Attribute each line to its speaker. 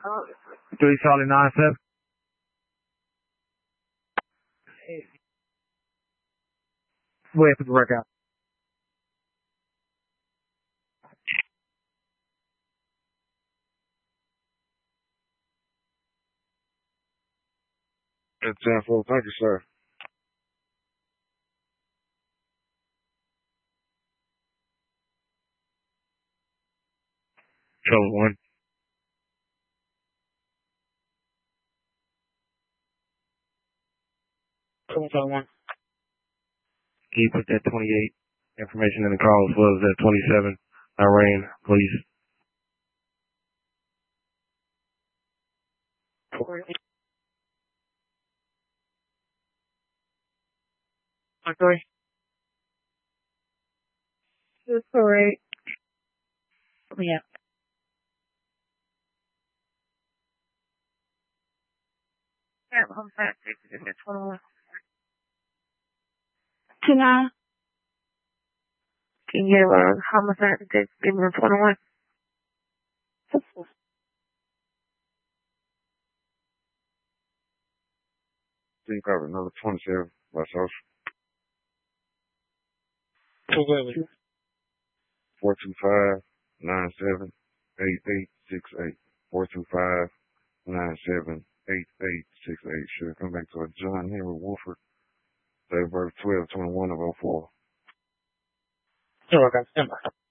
Speaker 1: 3 Charlie 97. Go ahead, put the record out.
Speaker 2: It's 10-4. Thank you, sir. Trouble 1.
Speaker 1: Trouble 1.
Speaker 2: Can you put that 28 information in the call as well as that 27 Irene, please?
Speaker 1: Okay. That's all right. Yeah. Yeah, homicide 21. Can you give a homicide detective 21?
Speaker 2: So you cover another 27 by social. 425-97-8868. 425-97-8868. Should come back to a John Henry Wolford. Date of birth 12/21/04.
Speaker 1: Sure, I got